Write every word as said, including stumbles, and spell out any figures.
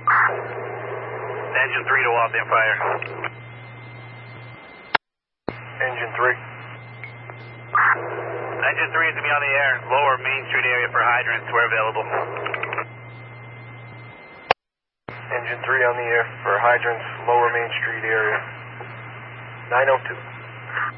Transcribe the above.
Engine three to Walden Fire. Engine three. Engine three is going to be on the air. Lower Main Street area for hydrants where available. Engine three on the air for hydrants, lower Main Street area. nine oh two.